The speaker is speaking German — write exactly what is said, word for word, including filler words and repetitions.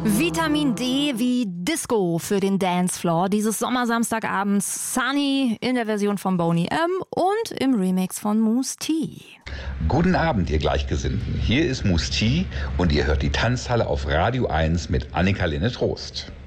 Vitamin D wie Disco für den Dancefloor. Dieses Sommersamstagabends Sunny in der Version von Boney M. und im Remix von Mousse T. Guten Abend, ihr Gleichgesinnten. Hier ist Mousse T und ihr hört die Tanzhalle auf Radio eins mit Annika Lenne Trost.